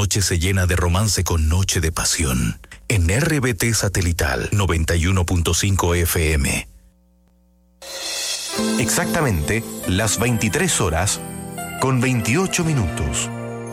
noche se llena de romance con Noche de Pasión. En RBT Satelital 91.5 FM. Exactamente las 23 horas con 28 minutos.